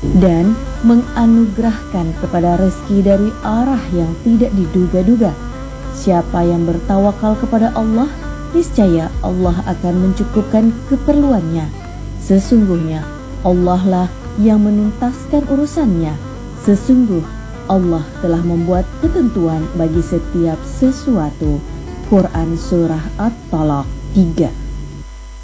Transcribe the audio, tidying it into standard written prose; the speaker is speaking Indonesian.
dan menganugerahkan kepada rezeki dari arah yang tidak diduga-duga. Siapa yang bertawakal kepada Allah, niscaya Allah akan mencukupkan keperluannya. Sesungguhnya Allah lah yang menuntaskan urusannya. Sesungguh Allah telah membuat ketentuan bagi setiap sesuatu. Quran Surah At-Talaq 3.